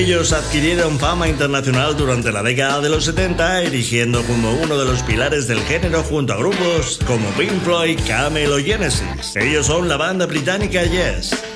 Ellos adquirieron fama internacional durante la década de los 70, erigiendo como uno de los pilares del género junto a grupos como Pink Floyd, Camel o Genesis. Ellos son la banda británica Yes.